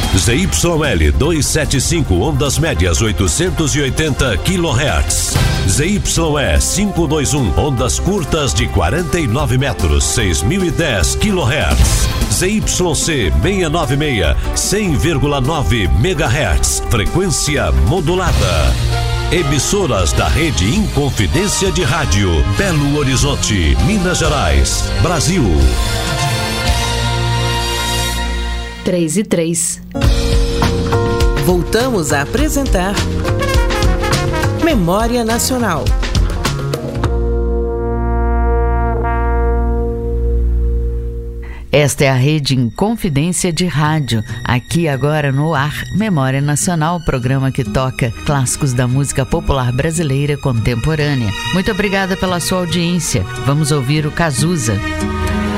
ZYL 275 ondas médias 880 kHz. ZYE 521 ondas curtas de 49 metros 6010 kHz. ZYC 696 100,9 MHz. Frequência modulada. Emissoras da Rede Inconfidência de Rádio, Belo Horizonte, Minas Gerais, Brasil. 3:03. Voltamos a apresentar Memória Nacional. Esta é a Rede Inconfidência de Rádio. Aqui agora no ar, Memória Nacional, programa que toca clássicos da música popular brasileira contemporânea. Muito obrigada pela sua audiência. Vamos ouvir o Cazuza.